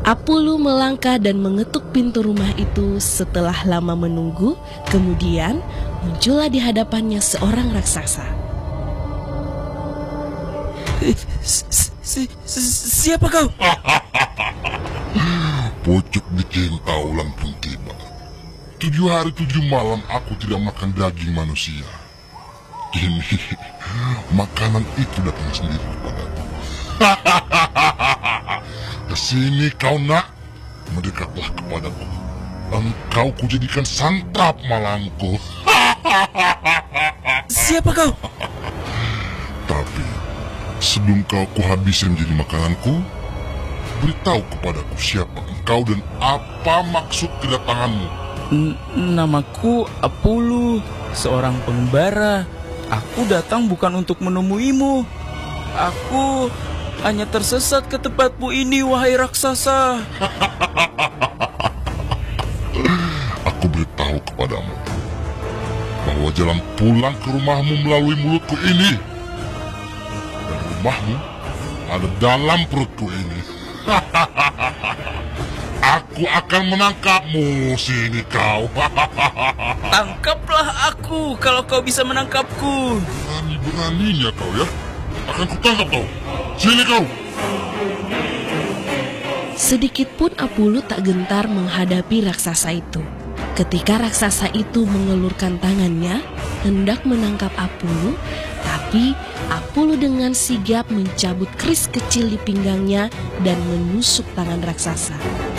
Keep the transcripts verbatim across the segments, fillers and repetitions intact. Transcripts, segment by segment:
Apulu melangkah dan mengetuk pintu rumah itu. Setelah lama menunggu, kemudian muncullah di hadapannya seorang raksasa. Si, si, si, siapa kau? Pucuk dicinta ulang pun tiba. Tujuh hari tujuh malam aku tidak makan daging manusia. Kini makanan itu datang sendiri kepadaku. Kesini kau nak, mendekatlah kepadaku. Engkau kujadikan santap malamku. Siapa kau? Tapi sebelum kau kuhabisi menjadi makananku, beritahu kepadaku siapa engkau dan apa maksud kedatanganmu. N namaku Apulu, seorang pengembara. Aku datang bukan untuk menemuimu. Aku hanya tersesat ke tempatmu ini, wahai raksasa. Aku beritahu kepadamu bahwa jalan pulang ke rumahmu melalui mulutku ini. Dan rumahmu ada dalam perutku ini. Aku akan menangkapmu, sini kau. Tangkaplah aku kalau kau bisa menangkapku. Berani-beraninya kau ya. Akan kutangkap kau. Sini kau. Sedikit pun Apulu tak gentar menghadapi raksasa itu. Ketika raksasa itu mengelurkan tangannya hendak menangkap Apulu, tapi Apulu dengan sigap mencabut keris kecil di pinggangnya dan menusuk tangan raksasa.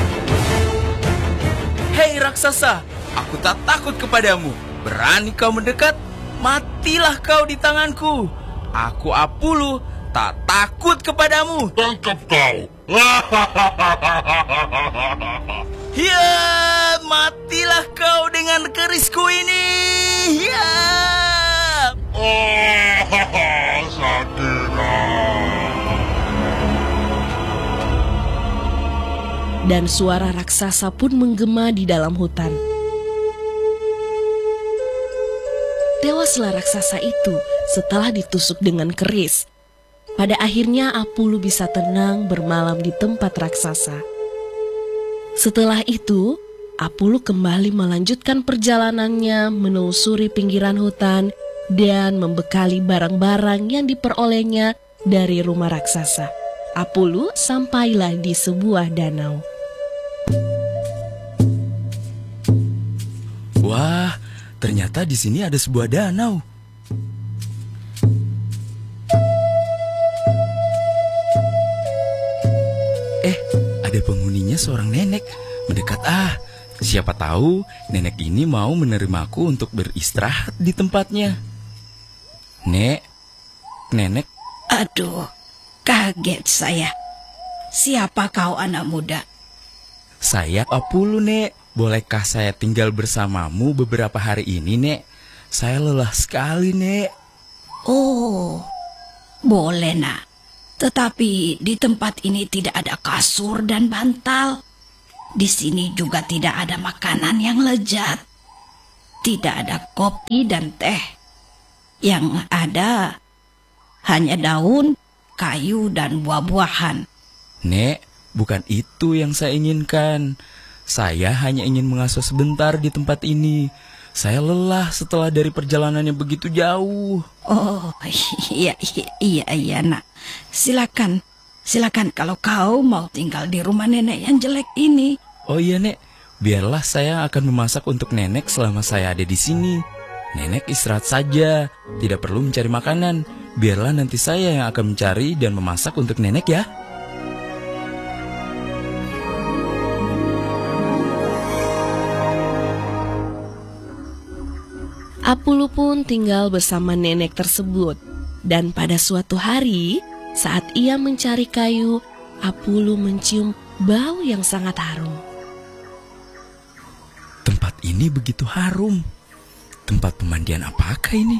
Hei raksasa, aku tak takut kepadamu. Berani kau mendekat, matilah kau di tanganku. Aku Apulu, tak takut kepadamu. Tangkap kau. Ya, matilah kau dengan kerisku ini. Ya. Oh, sakit. Dan suara raksasa pun menggema di dalam hutan. Tewaslah raksasa itu setelah ditusuk dengan keris. Pada akhirnya Apulu bisa tenang bermalam di tempat raksasa. Setelah itu, Apulu kembali melanjutkan perjalanannya menelusuri pinggiran hutan dan membekali barang-barang yang diperolehnya dari rumah raksasa. Apulu sampailah di sebuah danau. Wah, ternyata di sini ada sebuah danau. Eh, ada penghuninya seorang nenek. Mendekat ah, siapa tahu nenek ini mau menerimaku untuk beristirahat di tempatnya. Nek, nenek. Aduh, kaget saya. Siapa kau anak muda? Saya Apulu, Nek. Bolehkah saya tinggal bersamamu beberapa hari ini, Nek? Saya lelah sekali, Nek. Oh, boleh, nak. Tetapi di tempat ini tidak ada kasur dan bantal. Di sini juga tidak ada makanan yang lezat. Tidak ada kopi dan teh. Yang ada hanya daun, kayu, dan buah-buahan. Nek, bukan itu yang saya inginkan. Saya hanya ingin mengasuh sebentar di tempat ini. Saya lelah setelah dari perjalanan yang begitu jauh. Oh, iya, iya, iya, iya, nak. Silakan, silakan kalau kau mau tinggal di rumah nenek yang jelek ini. Oh iya, Nek. Biarlah saya akan memasak untuk nenek selama saya ada di sini. Nenek istirahat saja, tidak perlu mencari makanan. Biarlah nanti saya yang akan mencari dan memasak untuk nenek ya. Apulu pun tinggal bersama nenek tersebut. Dan pada suatu hari, saat ia mencari kayu, Apulu mencium bau yang sangat harum. Tempat ini begitu harum. Tempat pemandian apakah ini?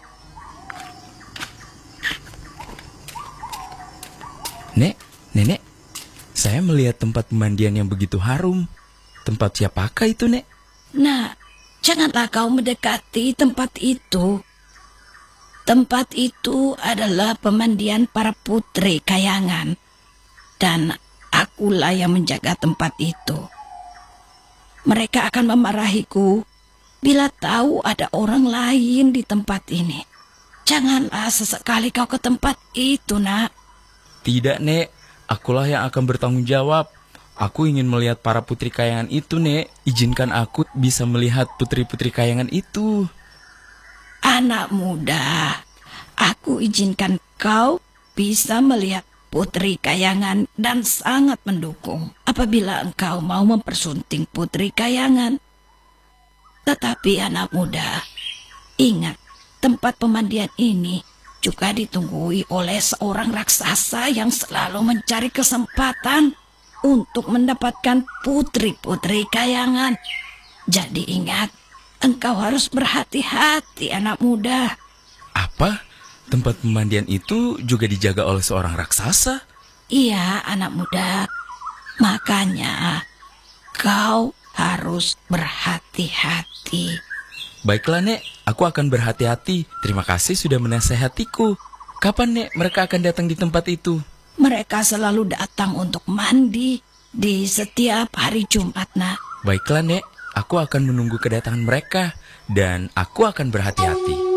Nek, nenek, saya melihat tempat pemandian yang begitu harum. Tempat siapakah itu, Nek? Nah, janganlah kau mendekati tempat itu. Tempat itu adalah pemandian para putri kayangan. Dan akulah yang menjaga tempat itu. Mereka akan memarahiku bila tahu ada orang lain di tempat ini. Janganlah sesekali kau ke tempat itu, nak. Tidak, Nek. Akulah yang akan bertanggung jawab. Aku ingin melihat para putri kayangan itu, Nek. Izinkan aku bisa melihat putri-putri kayangan itu. Anak muda, aku izinkan kau bisa melihat putri kayangan dan sangat mendukung apabila engkau mau mempersunting putri kayangan. Tetapi anak muda, ingat, tempat pemandian ini juga ditunggui oleh seorang raksasa yang selalu mencari kesempatan untuk mendapatkan putri-putri kayangan. Jadi ingat, engkau harus berhati-hati, anak muda. Apa? Tempat pemandian itu juga dijaga oleh seorang raksasa? Iya, anak muda. Makanya kau harus berhati-hati. Baiklah, Nek. Aku akan berhati-hati. Terima kasih sudah menasehatiku. Kapan, Nek, mereka akan datang di tempat itu? Mereka selalu datang untuk mandi di setiap hari Jumat, nak. Baiklah, Nek. Aku akan menunggu kedatangan mereka. Dan aku akan berhati-hati.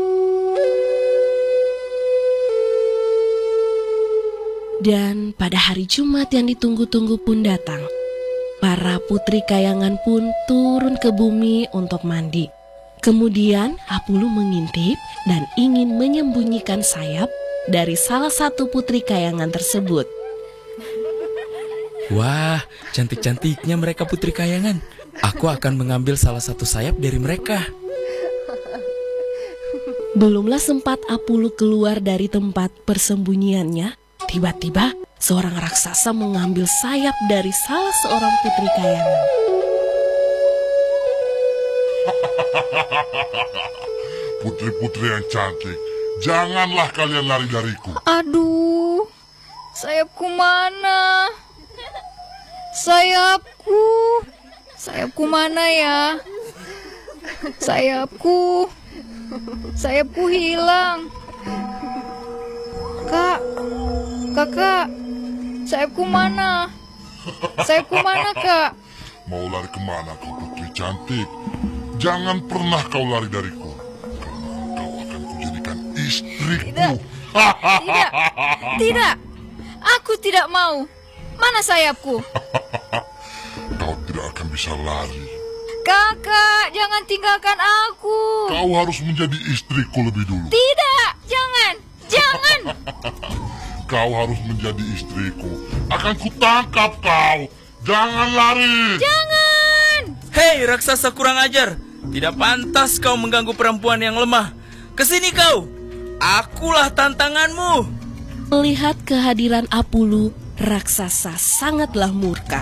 Dan pada hari Jumat yang ditunggu-tunggu pun datang. Para putri kayangan pun turun ke bumi untuk mandi. Kemudian Apulu mengintip dan ingin menyembunyikan sayap dari salah satu putri kayangan tersebut. Wah, cantik-cantiknya mereka putri kayangan. Aku akan mengambil salah satu sayap dari mereka. Belumlah sempat Apulu keluar dari tempat persembunyiannya, tiba-tiba seorang raksasa mengambil sayap dari salah seorang putri kayangan. Putri-putri yang cantik, janganlah kalian lari dariku. Aduh, sayapku mana? Sayapku, sayapku mana ya? Sayapku, sayapku hilang. Kak, kakak, sayapku mana? Sayapku mana, Kak? Mau lari kemana kau putri cantik? Jangan pernah kau lari dariku, karena kau akan kujadikan istriku. Tidak, tidak, tidak. Aku tidak mau. Mana sayapku? Kau tidak akan bisa lari. Kakak, jangan tinggalkan aku. Kau harus menjadi istriku lebih dulu. Tidak, jangan, jangan. Kau harus menjadi istriku. Akan kutangkap kau. Jangan lari. Jangan. Hei, raksasa kurang ajar. Tidak pantas kau mengganggu perempuan yang lemah. Kesini kau. Akulah tantanganmu. Melihat kehadiran Apulu, raksasa sangatlah murka.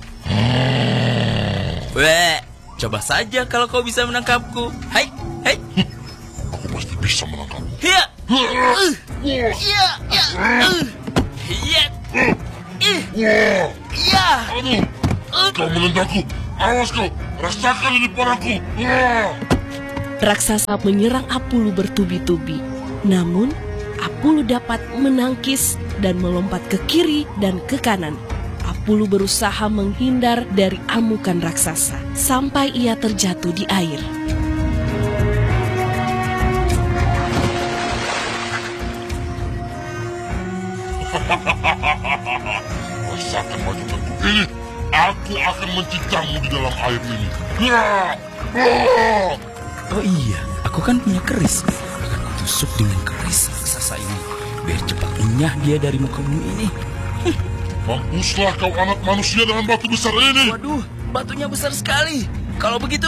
Weh, coba saja kalau kau bisa menangkapku. Hai, hai. Aku pasti bisa menangkapmu. Hiya. Iya, iya. Iya. Ih. Iya. Aduh, kau menendangku. Awas kau, rasakan ini padaku. Raksasa menyerang Apulu bertubi-tubi. Namun, Apulu dapat menangkis dan melompat ke kiri dan ke kanan. Apulu berusaha menghindar dari amukan raksasa sampai ia terjatuh di air. Rasakan majukanku ini. Aku akan mencicangmu di dalam air ini. Oh iya, aku kan punya keris. Akan kutusuk dengan keris raksasa ini, biar cepat lenyah dia dari muka bumi ini. Mampuslah kau anak manusia dengan batu besar ini. Waduh, batunya besar sekali. Kalau begitu,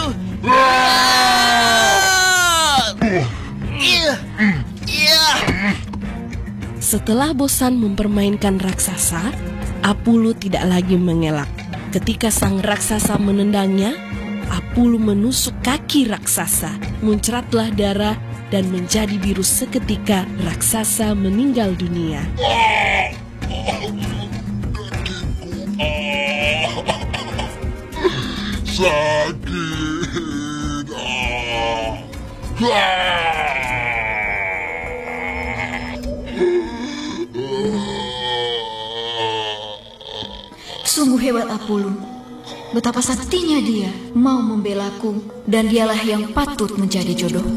iya, iya. Setelah bosan mempermainkan raksasa, Apulu tidak lagi mengelak. Ketika sang raksasa menendangnya, Apulu menusuk kaki raksasa. Muncratlah darah dan menjadi biru seketika raksasa meninggal dunia. Sakit. Sungguh hebat Apulu. Betapa saktinya dia mau membelaku, dan dialah yang patut menjadi jodohku.